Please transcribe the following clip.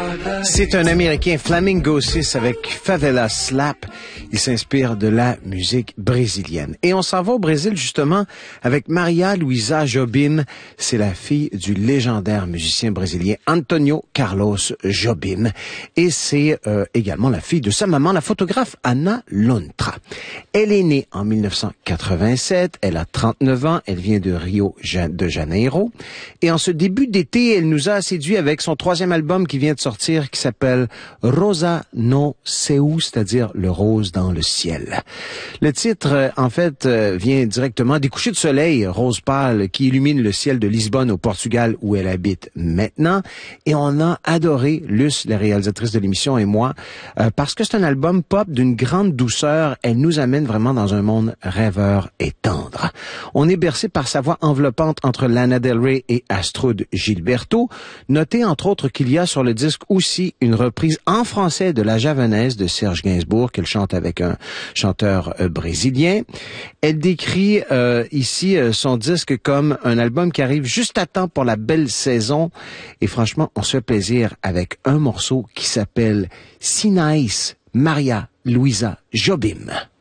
C'est un Américain, Flamingo 6, avec Favela Slap. Il s'inspire de la musique brésilienne. Et on s'en va au Brésil, justement, avec Maria Luisa Jobim. C'est la fille du légendaire musicien brésilien Antonio Carlos Jobim. Et c'est également la fille de sa maman, la photographe Ana Lontra. Elle est née en 1987. Elle a 39 ans. Elle vient de Rio de Janeiro. Et en ce début d'été, elle nous a séduit avec son troisième album qui vient de sortir, qui s'appelle Rosa no Céu, c'est-à-dire le rose dans le ciel. Le titre, en fait, vient directement des couchers de soleil rose pâle qui illumine le ciel de Lisbonne au Portugal où elle habite maintenant. Et on a adoré, Luce, la réalisatrice de l'émission, et moi, parce que c'est un album pop d'une grande douceur. Elle nous amène vraiment dans un monde rêveur et tendre. On est bercé par sa voix enveloppante entre Lana Del Rey et Astrud Gilberto. Notez entre autres qu'il y a sur le disque aussi une reprise en français de La Javanaise de Serge Gainsbourg qu'elle chante avec un chanteur brésilien. Elle décrit ici son disque comme un album qui arrive juste à temps pour la belle saison. Et franchement, on se fait plaisir avec un morceau qui s'appelle Sinais Maria Luisa Jobim.